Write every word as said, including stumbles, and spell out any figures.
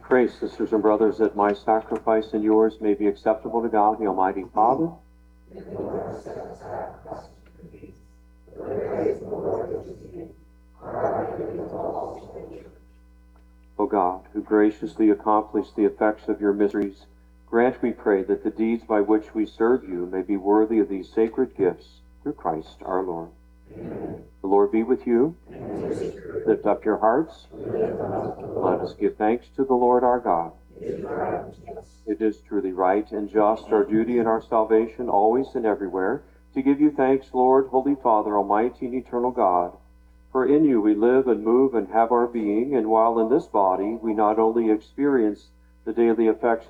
Pray, sisters and brothers, that my sacrifice and yours may be acceptable to God, the Almighty Father. O God, who graciously accomplished the effects of your mysteries, grant, we pray, that the deeds by which we serve you may be worthy of these sacred gifts, through Christ our Lord. Amen. The Lord be with you. Lift up your hearts. Let us give thanks to the Lord our God. It is truly right and just, our duty and our salvation, always and everywhere, to give you thanks, Lord, Holy Father, Almighty and eternal God. For in you we live and move and have our being, and while in this body we not only experience the daily effects